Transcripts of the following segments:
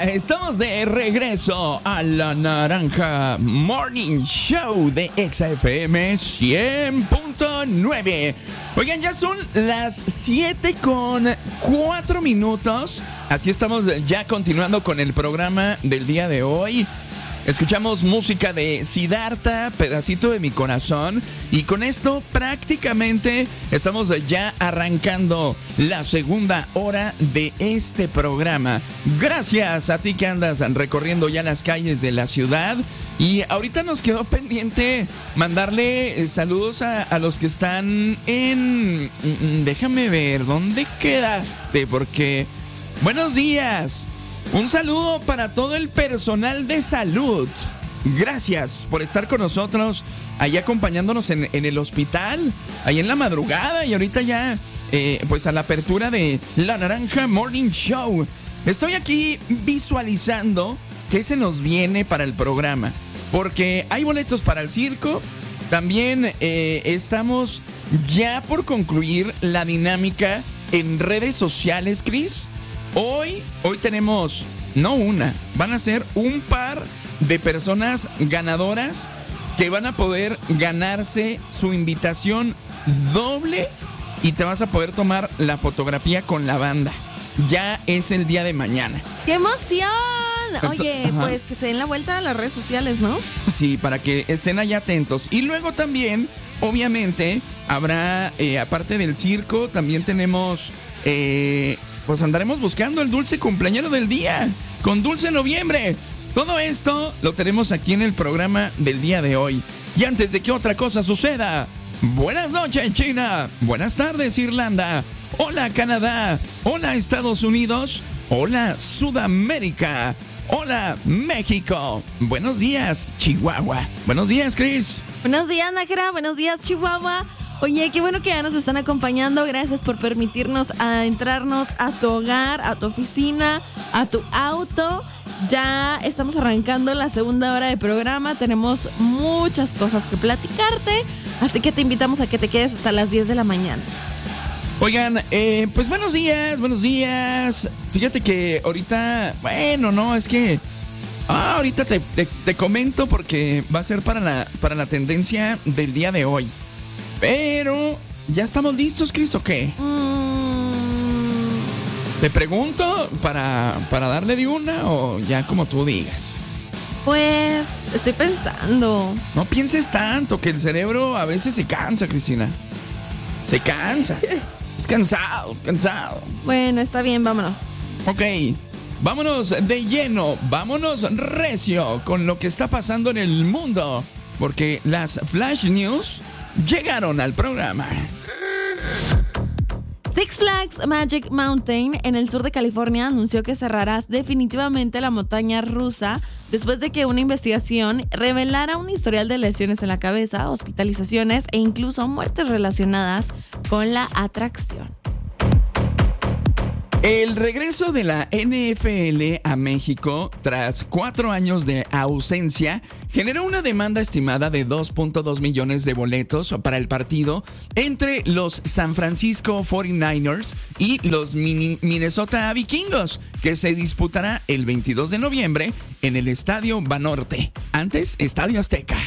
Estamos de regreso a La Naranja Morning Show de XFM 100.9. Oigan, ya son las 7:04. Así estamos ya continuando con el programa del día de hoy. Escuchamos música de Siddhartha, Pedacito de mi corazón. Y con esto prácticamente estamos ya arrancando la segunda hora de este programa. Gracias a ti que andas recorriendo ya las calles de la ciudad. Y ahorita nos quedó pendiente mandarle saludos a los que están en... Déjame ver, ¿dónde quedaste? Porque... Buenos días. Un saludo para todo el personal de salud. Gracias por estar con nosotros, ahí acompañándonos en el hospital, ahí en la madrugada y ahorita ya, pues a la apertura de La Naranja Morning Show. Estoy aquí visualizando qué se nos viene para el programa, porque hay boletos para el circo. También estamos ya por concluir la dinámica en redes sociales, Chris. Hoy tenemos, no una, van a ser un par de personas ganadoras que van a poder ganarse su invitación doble y te vas a poder tomar la fotografía con la banda. Ya es el día de mañana. ¡Qué emoción! Oye, pues que se den la vuelta a las redes sociales, ¿no? Sí, para que estén allá atentos. Y luego también, obviamente, habrá, aparte del circo, también tenemos... pues andaremos buscando el dulce cumpleañero del día con Dulce Noviembre. Todo esto lo tenemos aquí en el programa del día de hoy. Y antes de que otra cosa suceda, buenas noches, China. Buenas tardes, Irlanda. Hola, Canadá. Hola, Estados Unidos. Hola, Sudamérica. Hola, México. Buenos días, Chihuahua. Buenos días, Chris. Buenos días, Nájera. Buenos días, Chihuahua. Oye, qué bueno que ya nos están acompañando. Gracias por permitirnos adentrarnos a tu hogar, a tu oficina, a tu auto. Ya estamos arrancando la segunda hora de programa. Tenemos muchas cosas que platicarte, así que te invitamos a que te quedes hasta las 10 de la mañana. Oigan, pues buenos días. Fíjate que ahorita, bueno, no, es que... ahorita te comento porque va a ser para la tendencia del día de hoy. Pero, ¿ya estamos listos, Chris, o qué? Te pregunto para darle de una o ya como tú digas. Pues, estoy pensando. No pienses tanto, que el cerebro a veces se cansa, Cristina. Se cansa. Es cansado. Bueno, está bien, vámonos. Ok, vámonos de lleno, vámonos recio con lo que está pasando en el mundo. Porque las Flash News... llegaron al programa. Six Flags Magic Mountain en el sur de California anunció que cerrará definitivamente la montaña rusa después de que una investigación revelara un historial de lesiones en la cabeza, hospitalizaciones e incluso muertes relacionadas con la atracción. El regreso de la NFL a México tras 4 años de ausencia generó una demanda estimada de 2.2 millones de boletos para el partido entre los San Francisco 49ers y los Minnesota Vikingos, que se disputará el 22 de noviembre en el Estadio Banorte, antes Estadio Azteca.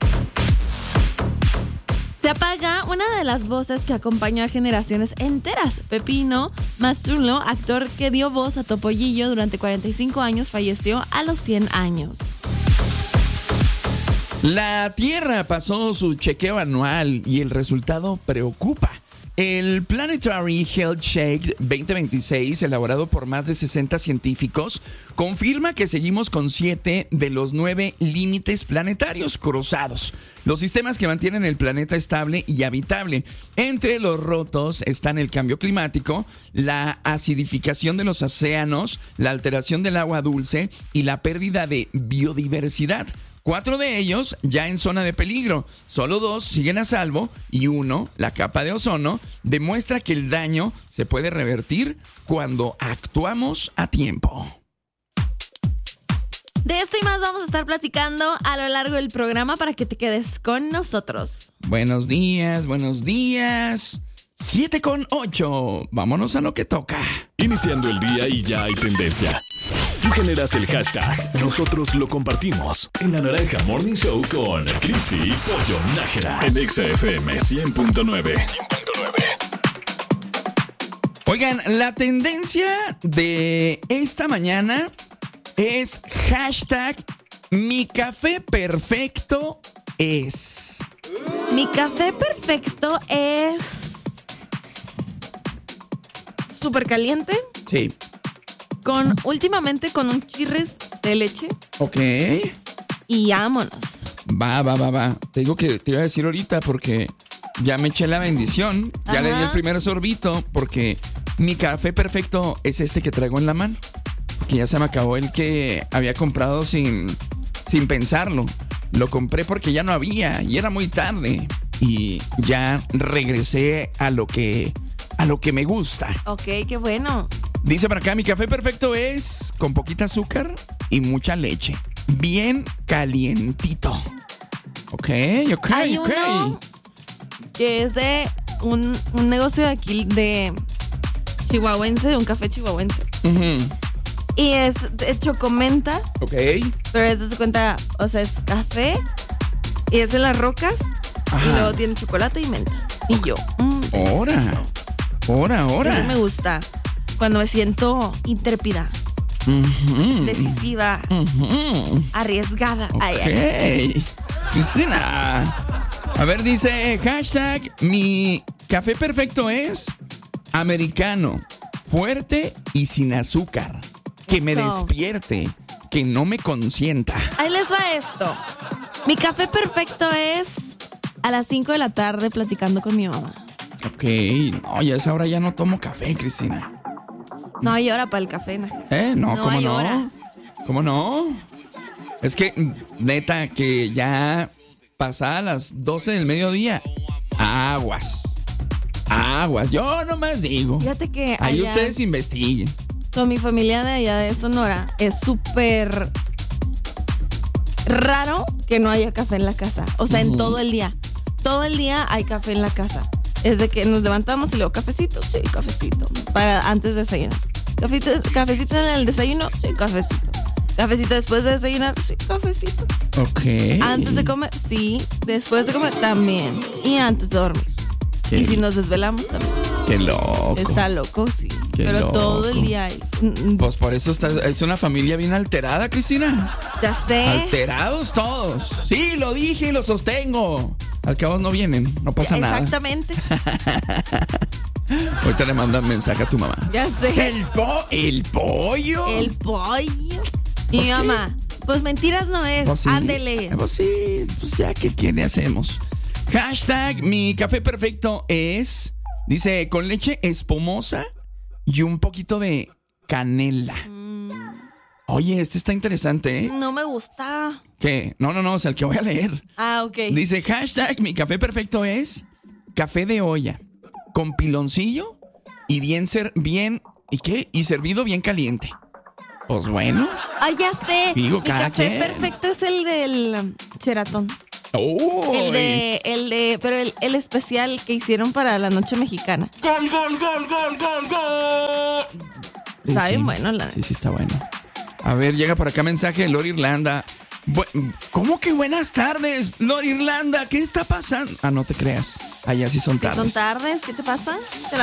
Se apaga una de las voces que acompañó a generaciones enteras. Pepino Mazulo, actor que dio voz a Topollillo durante 45 años, falleció a los 100 años. La Tierra pasó su chequeo anual y el resultado preocupa. El Planetary Health Check 2026, elaborado por más de 60 científicos, confirma que seguimos con 7 de los 9 límites planetarios cruzados. Los sistemas que mantienen el planeta estable y habitable. Entre los rotos están el cambio climático, la acidificación de los océanos, la alteración del agua dulce y la pérdida de biodiversidad. 4 de ellos ya en zona de peligro, solo 2 siguen a salvo y 1, la capa de ozono, demuestra que el daño se puede revertir cuando actuamos a tiempo. De esto y más vamos a estar platicando a lo largo del programa para que te quedes con nosotros. Buenos días. 7:08. Vámonos a lo que toca. Iniciando el día y ya hay tendencia. generas el hashtag, nosotros lo compartimos. En La Naranja Morning Show con Cristi y Pollo Nájera. En Exa FM 100.9. Oigan, la tendencia de esta mañana es hashtag mi café perfecto es. Mi café perfecto es súper caliente. Sí. Últimamente con un chirres de leche. Ok. Y vámonos. Va. Te digo que te iba a decir ahorita porque ya me eché la bendición. Ya le di el primer sorbito porque mi café perfecto es este que traigo en la mano. Porque ya se me acabó el que había comprado sin pensarlo. Lo compré porque ya no había y era muy tarde. Y ya regresé a lo que me gusta. Ok, qué bueno. Dice para acá, mi café perfecto es con poquita azúcar y mucha leche. Bien calientito. Ok. Hay uno que es de un negocio de aquí, de chihuahuense, de un café chihuahuense. Uh-huh. Y es de chocomenta. Ok. Pero es de su cuenta, o sea, es café y es en las rocas. Ajá. Y luego tiene chocolate y menta. Y yo, Ahora. Eso me gusta. Cuando me siento intrépida, decisiva, arriesgada. Ok. Ay. Cristina. A ver, dice hashtag mi café perfecto es americano, fuerte y sin azúcar. Que me Eso. despierte, que no me consienta. Ahí les va esto. Mi café perfecto es a las 5 de la tarde platicando con mi mamá. Ok, no, ya a esa hora ya no tomo café, Cristina. No hay hora para el café, Nájera. No, No ¿cómo hay no? hora. ¿Cómo no? Es que, neta, que ya pasada las 12 del mediodía, aguas. Yo nomás digo. Fíjate que Ahí allá, ustedes investiguen. con mi familia de allá de Sonora, es súper raro que no haya café en la casa. O sea, en todo el día. Todo el día hay café en la casa. Es de que nos levantamos y luego cafecito, sí, cafecito. Para antes de desayunar. Cafecito en el desayuno, sí, cafecito. Cafecito después de desayunar, sí, cafecito. Ok. Antes de comer, sí. Después de comer, también. Y antes de dormir. Qué- Y si nos desvelamos, también. Qué loco. Está loco, sí. Qué Pero todo loco. el día hay. Pues por eso es una familia bien alterada, Cristina. Ya sé. Alterados todos. Sí, lo dije y lo sostengo. Al cabo no vienen, no pasa nada. Exactamente. Ahorita le mandan mensaje a tu mamá. Ya sé. ¿El pollo? El pollo. Y Pues, mi ¿qué? mamá, pues mentiras no es. Pues sí. Ándele. Pues sí, pues ya que ¿qué le hacemos? Hashtag mi café perfecto es, dice, con leche espumosa y un poquito de canela. Oye, este está interesante, ¿eh? No me gusta. ¿Qué? No, o sea, el que voy a leer. Ah, ok. Dice, hashtag mi café perfecto es café de olla con piloncillo y bien ¿y qué? Y servido bien caliente. Pues bueno. Ah, ya sé. Digo, Mi cada café quien. perfecto es el del Cheratón. ¡Uy! Pero el especial que hicieron para la noche mexicana. ¡Gol! Está bien Sí, bueno, la Sí, está bueno. A ver, llega por acá mensaje de Lord Irlanda. ¿Cómo que buenas tardes, Lord Irlanda? ¿Qué está pasando? Ah, no te creas. Allá sí son ¿Que tardes. son tardes? ¿Qué te pasa?